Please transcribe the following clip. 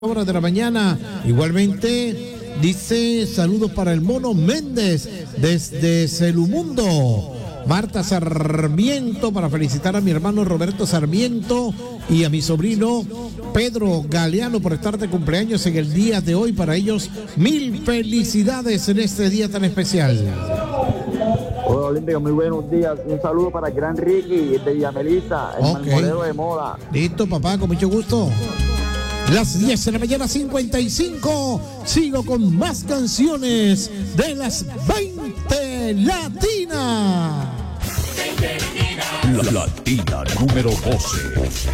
horas de la mañana. Igualmente dice saludos para el Mono Méndez desde Celumundo. Marta Sarmiento, para felicitar a mi hermano Roberto Sarmiento y a mi sobrino Pedro Galeano por estar de cumpleaños en el día de hoy. Para ellos, 1000 felicidades en este día tan especial. Hola Olímpico, muy buenos días. Un saludo para el gran Ricky de Villa Melissa, el marmolero de moda. Listo, papá, con mucho gusto. Las 10 de la mañana, 55. Sigo con más canciones de las 20 Latina. Latina número 12.